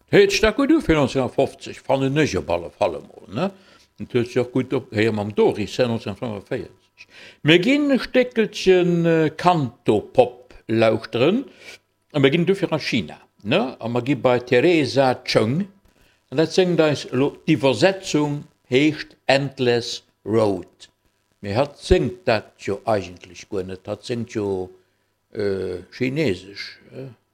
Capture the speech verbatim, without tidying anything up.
Heet sta gut du neunzehnhundertfünfzig fan den Nëger balle falle ne huet ja gut op her am Doris neunzehnhundertfünfundvierzig. Me ginn e Steckelchen äh, Kantopop lauchteren an me ginn du fir an China ne a ma gi bei Theresa Chung an dat seng da is die Versetzung heecht Endless Road. Me hat singt dat jo eigentlich gonnet, dat singt jo äh, Chinesisch. Äh.